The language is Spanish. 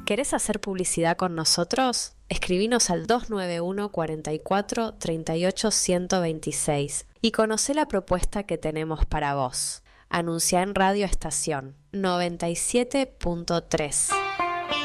¿Querés hacer publicidad con nosotros? Escribinos al 291 44 38 126 y conocé la propuesta que tenemos para vos. Anuncia en Radio Estación 97.3.